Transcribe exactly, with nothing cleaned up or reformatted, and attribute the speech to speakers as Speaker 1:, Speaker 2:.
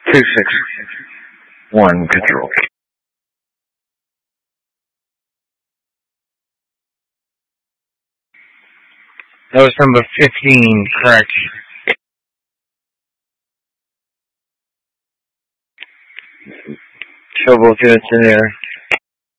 Speaker 1: two six one control. That was number fifteen, correct. Show both units in there.